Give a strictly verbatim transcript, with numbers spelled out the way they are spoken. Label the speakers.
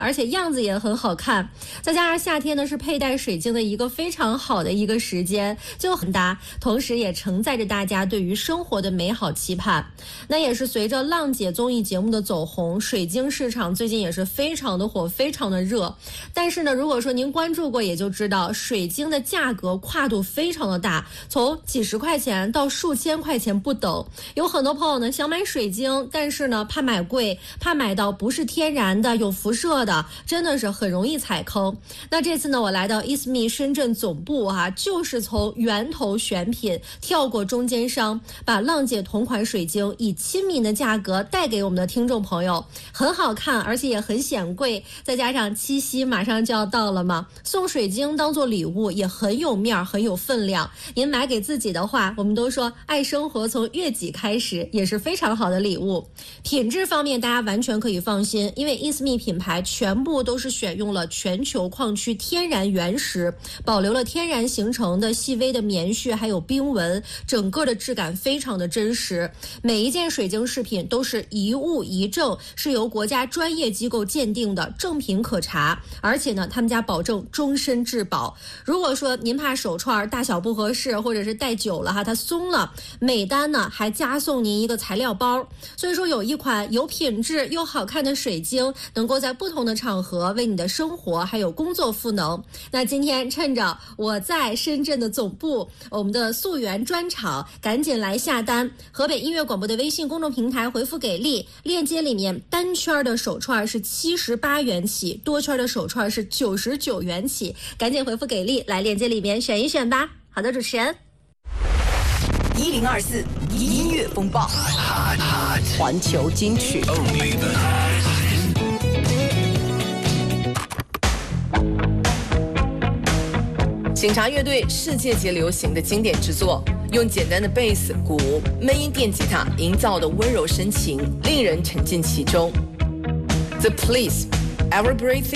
Speaker 1: 而且样子也很好看。再加上夏天呢是佩戴水晶的一个非常好的一个时间，就很搭，同时也承载着大家对于生活的美好期盼。那也是随着浪姐综艺节目的走红，水晶市场最近也是非常的火，非常的热。但是呢，如果说您关注过，也就知道水晶的价格跨度非常的大，从几十块钱到数千块钱不等。有很多朋友呢想买水晶，但是呢怕买贵，怕买到不是天然的有辐射的，真的是很容易踩坑。那这次呢我来到 I S M E 深圳总部哈、啊，就是从源头选品跳过中间商，把浪姐同款水晶以亲民的价格带给我们的听众朋友，很好看，而且也很显贵，再加上七夕马上就要到了嘛，送水晶当做礼物也很有面很有分量。您买给自己的话，我们都说爱生活从悦己开始，也是非常好的礼物。品质方面大家完全可以放心，因为 I S M E 品牌全部都是选用了全球矿区天然原石，保留了天然形成的细微的棉絮还有冰纹，整个的质感非常的真实。每一件水晶饰品都是一物一证，是由国家专业机构鉴定的，正品可查，而且呢他们家保证终身质保。如果说您怕手串大小不合适，或者是戴久了哈它松了，每单呢还加送您一个材料包。所以说有一款有品质又好看的水晶，能够在不同的场合为你的生活还有工作赋能。那今天趁着我在深圳的总部，我们的溯源专场，赶紧来下单。河北音乐广播的微信公众平台回复给力，链接里面单圈的手串是七十八元起，多圈的手串是九十九元起，赶紧回复给力，来链接里面选一选吧。好的，主持人
Speaker 2: 一零二四音乐风暴，环球金曲。警察乐队世界级流行的经典之作，用简单的贝斯、鼓、闷音电吉他营造的温柔深情，令人沉浸其中。The Police, Every Breath